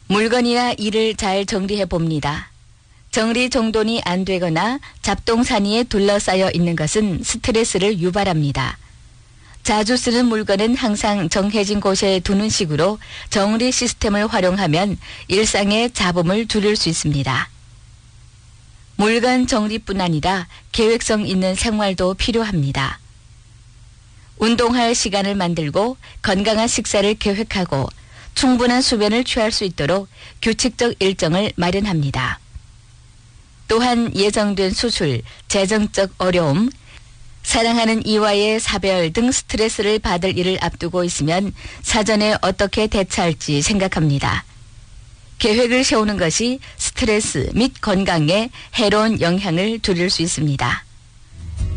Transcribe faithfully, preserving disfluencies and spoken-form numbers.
물건이나 일을 잘 정리해 봅니다. 정리정돈이 안 되거나 잡동사니에 둘러싸여 있는 것은 스트레스를 유발합니다. 자주 쓰는 물건은 항상 정해진 곳에 두는 식으로 정리 시스템을 활용하면 일상의 잡음을 줄일 수 있습니다. 물건 정리뿐 아니라 계획성 있는 생활도 필요합니다. 운동할 시간을 만들고 건강한 식사를 계획하고 충분한 수면을 취할 수 있도록 규칙적 일정을 마련합니다. 또한 예정된 수술, 재정적 어려움, 사랑하는 이와의 사별 등 스트레스를 받을 일을 앞두고 있으면 사전에 어떻게 대처할지 생각합니다. 계획을 세우는 것이 스트레스 및 건강에 해로운 영향을 줄일 수 있습니다.